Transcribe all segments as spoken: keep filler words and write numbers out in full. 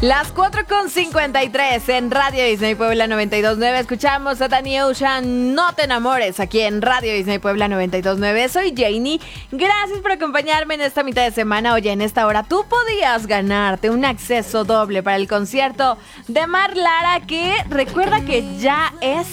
Las cuatro con cincuenta y tres en Radio Disney Puebla noventa y dos punto nueve. Escuchamos a Danny Ocean, No te enamores, aquí en Radio Disney Puebla noventa y dos punto nueve. Soy Janie. Gracias por acompañarme en esta mitad de semana. Oye, en esta hora tú podías ganarte un acceso doble para el concierto de Mar Lara, que recuerda que ya es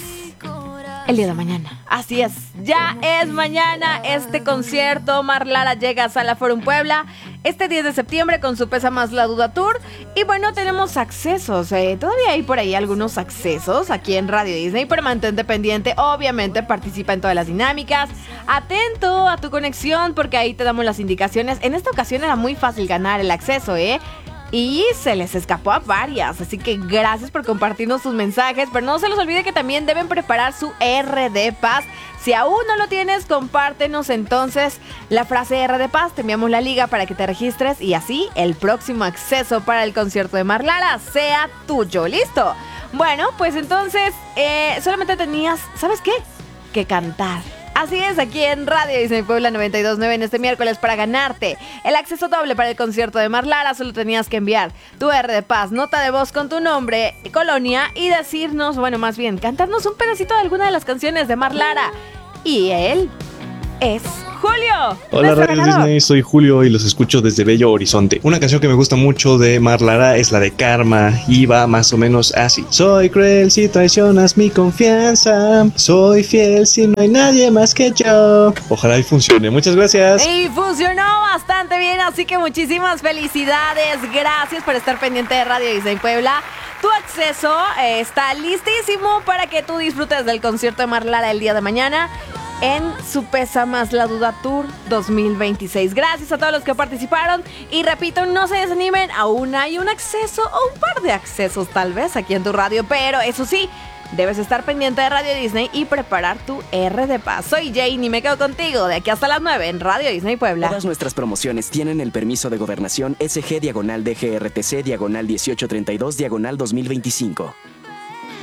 el día de mañana. Así es, ya es mañana este concierto. Mar Lara llega a Sala Forum Puebla este diez de septiembre con su Pesa Más la Duda Tour. Y bueno, tenemos accesos, eh, todavía hay por ahí algunos accesos aquí en Radio Disney, pero mantente pendiente, obviamente participa en todas las dinámicas. Atento a tu conexión porque ahí te damos las indicaciones. En esta ocasión era muy fácil ganar el acceso, ¿eh? Y se les escapó a varias, así que gracias por compartirnos sus mensajes. Pero no se les olvide que también deben preparar su R D Pass. Si aún no lo tienes, compártenos entonces la frase R D Pass. Te enviamos la liga para que te registres y así el próximo acceso para el concierto de Mar Lara sea tuyo. ¿Listo? Bueno, pues entonces eh, solamente tenías, ¿sabes qué? Que cantar. Así es, aquí en Radio Disney Puebla noventa y dos punto nueve en este miércoles para ganarte el acceso doble para el concierto de Mar Lara. Solo tenías que enviar tu R de Paz, nota de voz con tu nombre, colonia y decirnos, bueno, más bien, cantarnos un pedacito de alguna de las canciones de Mar Lara. Y él es Julio. Hola Radio Disney, soy Julio y los escucho desde Bello Horizonte. Una canción que me gusta mucho de Mar Lara es la de Karma y va más o menos así. Soy cruel si traicionas mi confianza, soy fiel si no hay nadie más que yo. Ojalá y funcione, muchas gracias. Y funcionó bastante bien, así que muchísimas felicidades. Gracias por estar pendiente de Radio Disney Puebla. Tu acceso eh, está listísimo para que tú disfrutes del concierto de Mar Lara el día de mañana en su Pesa Más la Duda Tour dos mil veintiséis. Gracias a todos los que participaron y repito, no se desanimen, aún hay un acceso o un par de accesos tal vez aquí en tu radio, pero eso sí, debes estar pendiente de Radio Disney y preparar tu R de Paz. Soy Jane y me quedo contigo de aquí hasta las nueve en Radio Disney Puebla. Todas nuestras promociones tienen el permiso de gobernación S G diagonal D G R T C diagonal dieciocho treinta y dos diagonal dos mil veinticinco.